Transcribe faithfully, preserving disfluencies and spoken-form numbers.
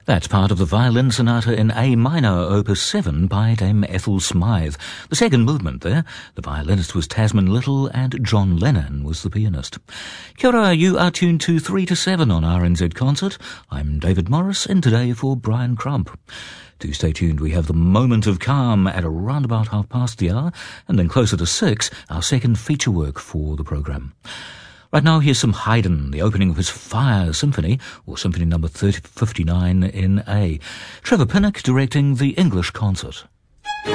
That's part of the Violin Sonata in A minor, Opus seven by Dame Ethel Smythe. The second movement there. The violinist was Tasman Little and John Lennon was the pianist. Kia ora, you are tuned to three to seven on R N Z Concert. I'm David Morris, and today for Brian Crump. Do stay tuned, we have the Moment of Calm at around about half past the hour, and then closer to six, our second feature work for the programme. Right now, here's some Haydn, the opening of his Fire Symphony, or Symphony number thirty fifty-nine in A. Trevor Pinnock directing the English concert.